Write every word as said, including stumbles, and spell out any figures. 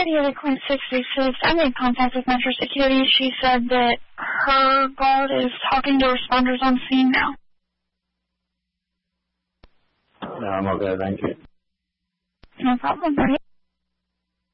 the other Queen six three six. I made contact with Metro Security. She said that her guard is talking to responders on scene now. No, I'm okay, thank you. No problem, buddy.